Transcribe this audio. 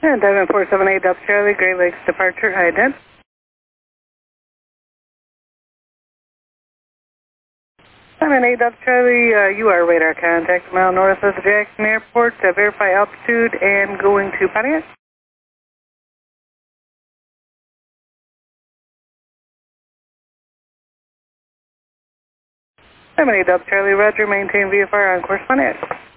And Diamond 478 Delta Charlie, Great Lakes departure, ident. 78 Delta Charlie, you are radar contact, mile north of the Jackson Airport, verify altitude and going to Pontiac. 78 Delta Charlie, roger, maintain VFR on course Pontiac.